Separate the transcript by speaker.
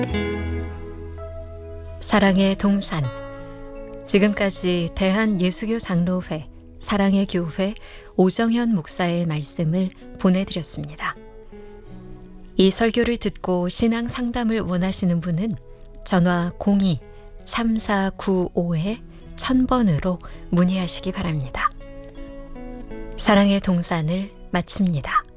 Speaker 1: 사랑의 동산. 지금까지 대한예수교 장로회 사랑의 교회 오정현 목사의 말씀을 보내드렸습니다. 이 설교를 듣고 신앙 상담을 원하시는 분은 전화 02-3495-1000번으로 문의하시기 바랍니다. 사랑의 동산을 마칩니다.